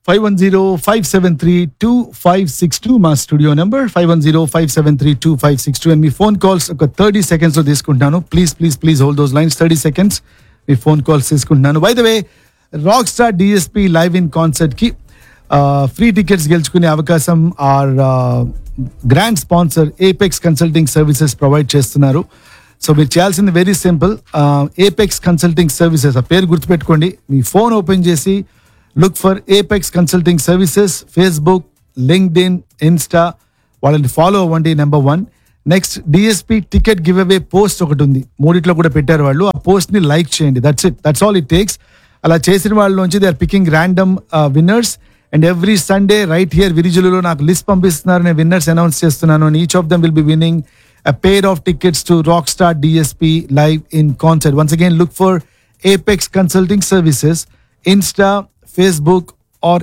510-573-2562 మా studio number 510-573-2562 and me phone calls ఒక 30 seconds లో తీసుకుంటున్నాను. Please hold those lines 30 seconds. Me phone calls తీసుకుంటున్నాను. By the way, rock star DSP live in concert కి free tickets గెలుచుకునే అవకాశం are grand sponsor apex consulting services provide చేస్తున్నారు. So మీరు చేయాల్సింది very simple. Apex consulting services ఆ పేరు గుర్తుపెట్టుకోండి. మీ phone open చేసి look for apex consulting services, Facebook, LinkedIn, Insta, వాళ్ళని ఫాలో అవ్వండి. Number 1. Next, DSP ticket give away post ఒకటి ఉంది, మూడిట్లో కూడా పెట్టారు వాళ్ళు. ఆ పోస్ట్ ని లైక్ చేయండి. That's all it takes. అలా చేసిన వాళ్ళలోంచి they are picking random winners and every Sunday right here విరిజులులో నాకు లిస్ట్ పంపిస్తున్నారు. నేను విన్నర్స్ అనౌన్స్ చేస్తున్నాను and each of them will be winnowing a pair of tickets to Rockstar DSP live in concert. Once again, look for Apex Consulting Services, Insta, Facebook or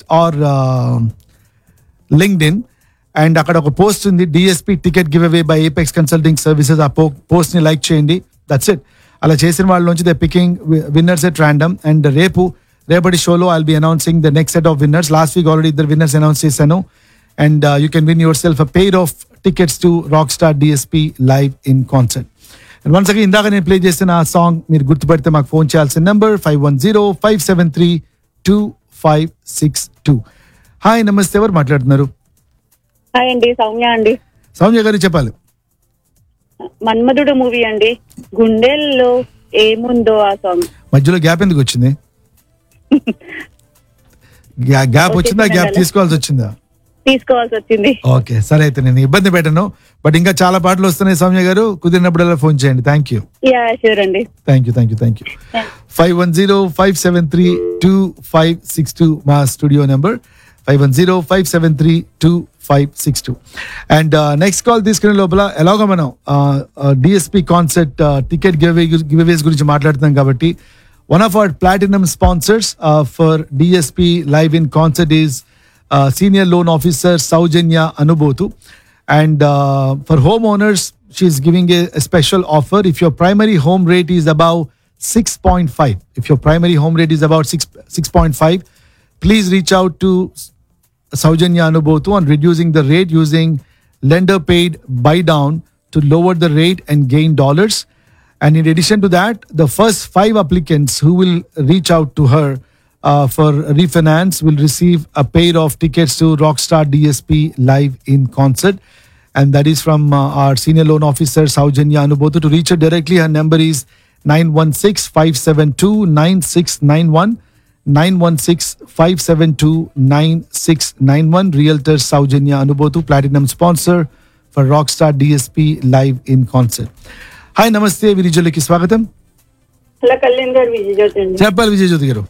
LinkedIn. And అక్కడ ఒక post ఉంది, DSP ticket giveaway by Apex Consulting Services. ఆ post ని like చేయండి. That's it. అలా చేసిన వాళ్ళ నుంచి they picking winners at random. And రేపటి షోలో I'll be announcing the next set of winners. Last week already ఇద్దరు విన్నర్స్ అనౌన్స్ చేశాను. And you can win yourself a pair of tickets to Rockstar DSP live in concert. And once again, ఇందాక నేను play చేసిన ఆ song మీరు గుర్తుపడితే మాకు phone చేయాల్సిన number 510-573-2562. Hi, నమస్తే. ఎవరు మాట్లాడుతున్నారు? హాయ్ అండి, సౌమ్య అండి. సౌమ్య గారు చెప్పాలి. మన్మధుడు మూవీ అండి, గుండెల్లో ఏముందో ఆ సాంగ్. మధ్యలో గ్యాప్ ఎందుకు వచ్చింది? గ్యాప్ వచ్చిందా? గ్యాప్ తీసుకోవాల్సి వచ్చిందా? తీసుకోవాల్సి వచ్చింది. ఓకే, సరే అయితే నేను ఇబ్బంది పెట్టను. బట్ ఇంకా చాలా పాటలు వస్తున్నాయి సౌమ్య గారు, కుదిరినప్పుడల్లా ఫోన్ చేయండి. Thank you. షూర్ అండి. Thank you. 510-573-2562 మా studio number 510-573-2562. And next call తీసుకునే లోపల ఎలాగో మనం డిఎస్పి కాన్సర్ట్ టికెట్ గివ్అవేస్ గురించి మాట్లాడుతున్నాం కాబట్టి one of our platinum sponsors for DSP live in concert is senior loan officer Saujanya Anubotu. And for homeowners, she's giving a special offer. If your primary home rate is above 6.5, please reach out to Saujanya Anubotu on reducing the rate using lender paid buy down to lower the rate and gain dollars. And in addition to that, the first 5 applicants who will reach out to her for refinance will receive a pair of tickets to Rockstar DSP live in concert. And that is from our senior loan officer, Saujanya Anubotu. To reach her directly, her number is 916-572-9691. 916-572-9691. Realtor Saujanya Anubotu, platinum sponsor for Rockstar DSP live in concert. Hi, నమస్తే. విజయజ్యోతికి స్వాగతం. Hello, Kalyan గారు. విజయజ్యోతి అండి. చెప్పాలి విజయజ్యోతి గారు.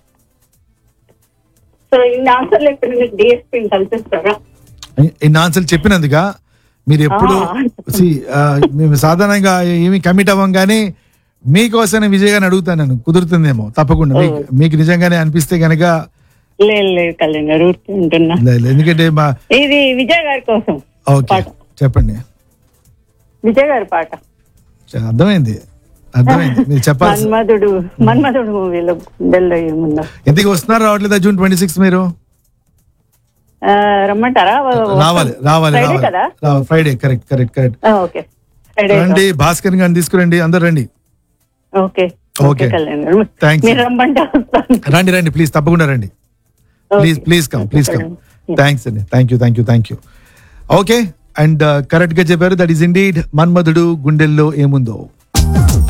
So ఇన్ని ఆన్సర్లు డిఎస్పీని కల్పిస్తారా? ఇన్ని ఆన్సర్లు చెప్పినందుక మీరు ఎప్పుడు మేము సాధారణంగా ఏమి కమిట్ అవ్వంగానే మీకోసం విజయ్ గారిని అడుగుతాను. నేను కుదురుతుందేమో తప్పకుండా. మీకు నిజంగానే అనిపిస్తే కనుక లేదు కళ్యాణ్ గారు, ఉంటున్నా. ఎందుకంటే ఇది విజయ్ గారి కోసం. ఓకే, చెప్పండి. విజయ్ గారి పాట అర్థమైంది. మీరు చెప్పాలి. మన్మధుడు మూవీలో గుండెల్లో ఏముందో. ఎందుకు వస్తున్నారు? రావట్లేదా June 26 మీరు? రమ్మంటారా? రావాలి. ఫ్రైడే. కరెక్ట్. రండి, భాస్కర్ గారిని తీసుకురండి. అందరు రండి. ఓకే. థ్యాంక్స్. రండి ప్లీజ్, తప్పకుండా రండి. Please come. థ్యాంక్స్ అండి. Thank you. Okay. And correct గా చెప్పారు. దట్ ఈస్ ఇండీడ్ మన్మధుడు గుండెల్లో ఏముందో.